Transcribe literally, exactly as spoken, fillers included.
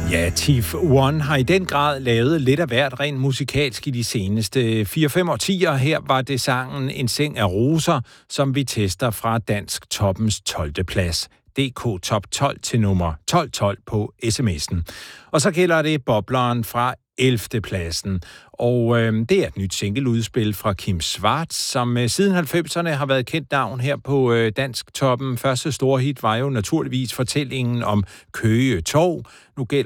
Ja, Tiff One har i den grad lavet lidt af hvert rent musikalsk i de seneste fire fem årtier. Her var det sangen En seng af roser, som vi tester fra Dansk Toppens tolvte plads. D K Top tolv til nummer tolv tolv på sms'en. Og så gælder det bobleren fra ellevte pladsen. Og øh, det er et nyt singleudspil fra Kim Schwartz, som øh, siden halvfemserne har været kendt navn her på øh, Dansk Toppen. Første store hit var jo naturligvis fortællingen om Køge Torv. Nu gælder